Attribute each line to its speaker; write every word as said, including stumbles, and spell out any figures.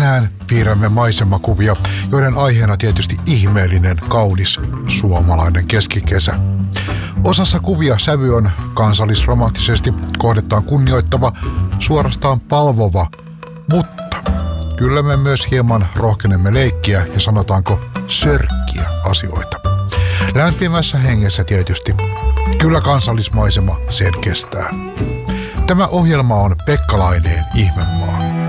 Speaker 1: Tänään piirrämme maisemakuvia, joiden aiheena tietysti ihmeellinen, kaunis suomalainen keskikesä. Osassa kuvia sävy on kansallisromanttisesti, kohdettaan kunnioittava, suorastaan palvova, mutta kyllä me myös hieman rohkenemme leikkiä ja sanotaanko sörkkiä asioita. Lämpimässä hengessä tietysti. Kyllä kansallismaisema sen kestää. Tämä ohjelma on Pekka Laineen Ihmemaa.